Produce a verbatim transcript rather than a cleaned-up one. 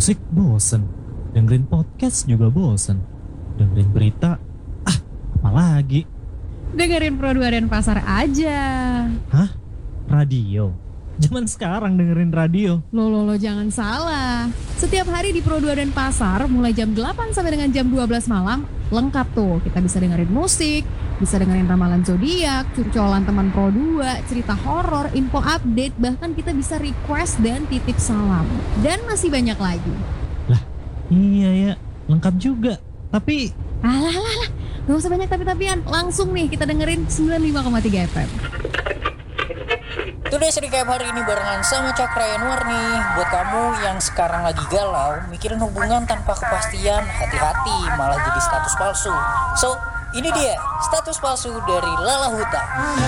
musik bosen, dengerin podcast juga bosen, dengerin berita, ah apalagi. Dengerin Pro dua Denpasar aja. Hah? Radio? Zaman sekarang dengerin radio. Loh, loh, loh, jangan salah. Setiap hari di Pro dua Denpasar, mulai jam delapan sampai dengan jam dua belas malam, lengkap tuh. Kita bisa dengerin musik, bisa dengerin ramalan zodiak, curcolan teman Pro dua, cerita horor, info update, bahkan kita bisa request dan titip salam. Dan masih banyak lagi. Lah, iya ya, lengkap juga. Tapi Alah, alah, alah. Gak usah banyak tapi-tapian. Langsung nih kita dengerin sembilan puluh lima koma tiga F M. Today Recap hari ini barengan sama Cakra Yanwar nih. Buat kamu yang sekarang lagi galau, mikirin hubungan tanpa kepastian, hati-hati malah jadi status palsu. So, ini dia status palsu dari Lala Huta.